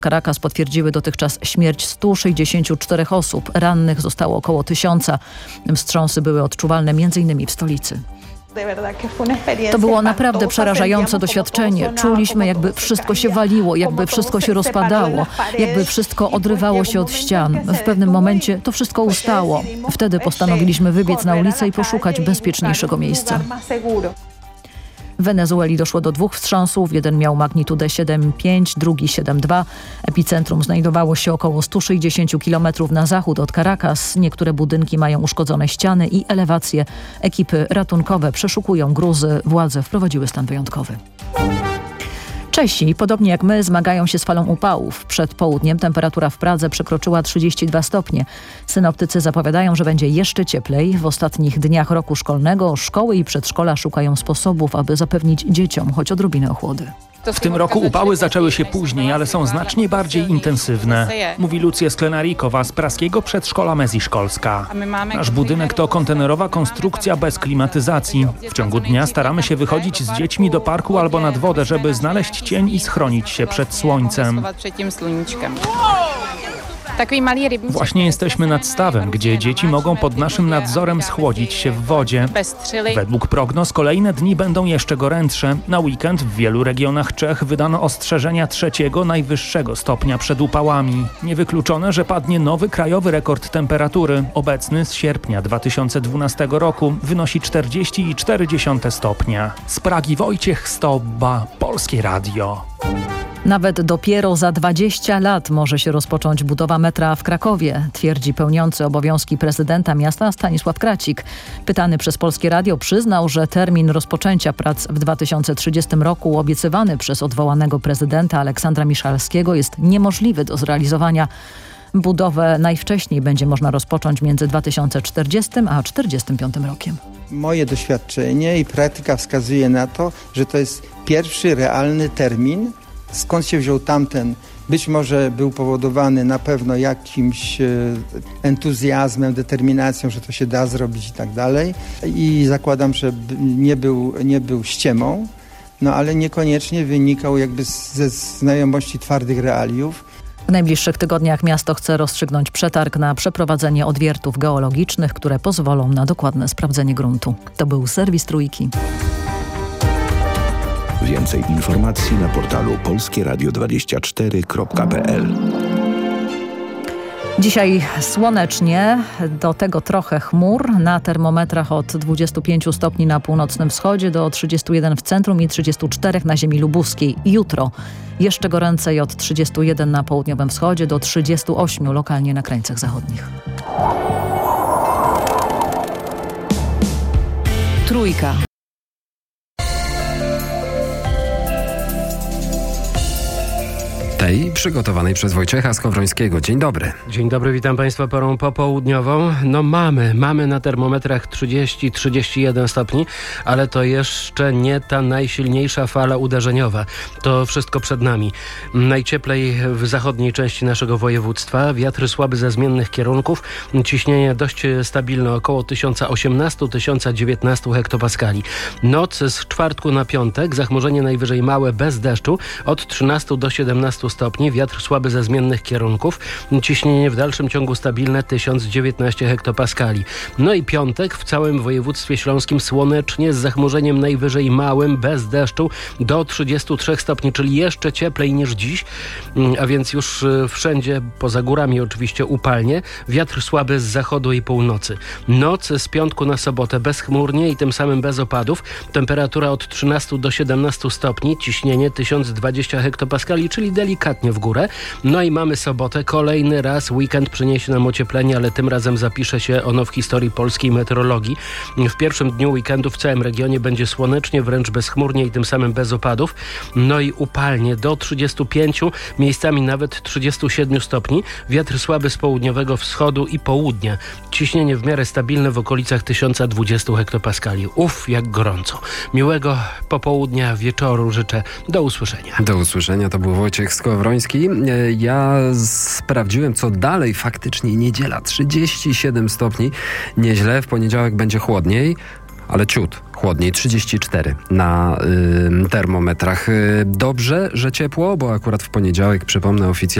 Caracas potwierdziły dotychczas śmierć 164 osób. Rannych zostało około 1000. Wstrząsy były odczuwalne m.in. w stolicy. To było naprawdę przerażające doświadczenie. Czuliśmy, jakby wszystko się waliło, jakby wszystko się rozpadało, jakby wszystko odrywało się od ścian. W pewnym momencie to wszystko ustało. Wtedy postanowiliśmy wybiec na ulicę i poszukać bezpieczniejszego miejsca. W Wenezueli doszło do 2 wstrząsów. Jeden miał magnitudę 7,5, drugi 7,2. Epicentrum znajdowało się około 160 km na zachód od Caracas. Niektóre budynki mają uszkodzone ściany i elewacje. Ekipy ratunkowe przeszukują gruzy. Władze wprowadziły stan wyjątkowy. Czesi, podobnie jak my, zmagają się z falą upałów. Przed południem temperatura w Pradze przekroczyła 32 stopnie. Synoptycy zapowiadają, że będzie jeszcze cieplej. W ostatnich dniach roku szkolnego szkoły i przedszkola szukają sposobów, aby zapewnić dzieciom choć odrobinę ochłody. W tym roku upały zaczęły się później, ale są znacznie bardziej intensywne, mówi Lucja Sklenarikowa z praskiego przedszkola Meziszkolska. Nasz budynek to kontenerowa konstrukcja bez klimatyzacji. W ciągu dnia staramy się wychodzić z dziećmi do parku albo nad wodę, żeby znaleźć cień i schronić się przed słońcem. Właśnie jesteśmy nad stawem, gdzie dzieci mogą pod naszym nadzorem schłodzić się w wodzie. Według prognoz kolejne dni będą jeszcze gorętsze. Na weekend w wielu regionach Czech wydano ostrzeżenia 3. najwyższego stopnia przed upałami. Niewykluczone, że padnie nowy krajowy rekord temperatury. Obecny z sierpnia 2012 roku wynosi 40,4 stopnia. Z Pragi Wojciech Stobba, Polskie Radio. Nawet dopiero za 20 lat może się rozpocząć budowa metra w Krakowie, twierdzi pełniący obowiązki prezydenta miasta Stanisław Kracik. Pytany przez Polskie Radio przyznał, że termin rozpoczęcia prac w 2030 roku obiecywany przez odwołanego prezydenta Aleksandra Miszalskiego jest niemożliwy do zrealizowania. Budowę najwcześniej będzie można rozpocząć między 2040 a 2045 rokiem. Moje doświadczenie i praktyka wskazuje na to, że to jest pierwszy realny termin. Skąd się wziął tamten? Być może był powodowany na pewno jakimś entuzjazmem, determinacją, że to się da zrobić i tak dalej. I zakładam, że nie był ściemą, no ale niekoniecznie wynikał jakby ze znajomości twardych realiów. W najbliższych tygodniach miasto chce rozstrzygnąć przetarg na przeprowadzenie odwiertów geologicznych, które pozwolą na dokładne sprawdzenie gruntu. To był serwis Trójki. Więcej informacji na portalu polskieradio24.pl. Dzisiaj słonecznie, do tego trochę chmur, na termometrach od 25 stopni na północnym wschodzie do 31 w centrum i 34 na ziemi lubuskiej. Jutro jeszcze goręcej od 31 na południowym wschodzie do 38 lokalnie na krańcach zachodnich. Trójka. Tej przygotowanej przez Wojciecha Skowrońskiego. Dzień dobry. Dzień dobry, witam Państwa porą popołudniową. No mamy na termometrach 30-31 stopni, ale to jeszcze nie ta najsilniejsza fala uderzeniowa. To wszystko przed nami. Najcieplej w zachodniej części naszego województwa. Wiatry słaby ze zmiennych kierunków. Ciśnienie dość stabilne, około 1018-1019 hektopaskali. Noc z czwartku na piątek, zachmurzenie najwyżej małe bez deszczu od 13 do 17 stopni, wiatr słaby ze zmiennych kierunków, ciśnienie w dalszym ciągu stabilne 1019 hektopaskali. No i piątek w całym województwie śląskim słonecznie z zachmurzeniem najwyżej małym, bez deszczu do 33 stopni, czyli jeszcze cieplej niż dziś, a więc już wszędzie, poza górami oczywiście upalnie, wiatr słaby z zachodu i północy. Noc z piątku na sobotę bezchmurnie i tym samym bez opadów, temperatura od 13 do 17 stopni, ciśnienie 1020 hektopaskali, czyli delikatnie w górę. No i mamy sobotę. Kolejny raz weekend przyniesie nam ocieplenie, ale tym razem zapisze się ono w historii polskiej meteorologii. W pierwszym dniu weekendu w całym regionie będzie słonecznie, wręcz bezchmurnie i tym samym bez opadów. No i upalnie do 35, miejscami nawet 37 stopni. Wiatr słaby z południowego wschodu i południa. Ciśnienie w miarę stabilne w okolicach 1020 hektopaskali. Jak gorąco. Miłego popołudnia, wieczoru życzę. Do usłyszenia. Do usłyszenia. To był Wojciech Skowroński. Ja sprawdziłem, co dalej. Faktycznie niedziela 37 stopni. Nieźle. W poniedziałek będzie chłodniej. ale ciut chłodniej, 34 na termometrach. Dobrze, że ciepło, bo akurat w poniedziałek, przypomnę, oficjalnie